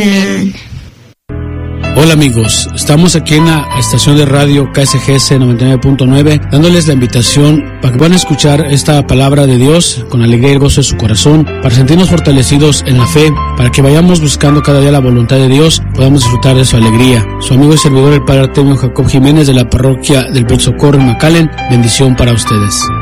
Hola amigos, estamos aquí en la estación de radio KSGS 99.9 dándoles la invitación para que puedan escuchar esta palabra de Dios con alegría y gozo de su corazón, para sentirnos fortalecidos en la fe, para que vayamos buscando cada día la voluntad de Dios, podamos disfrutar de su alegría. Su amigo y servidor el Padre Artemio Jacob Jiménez de la parroquia del Buen Socorro en McAllen, bendición para ustedes.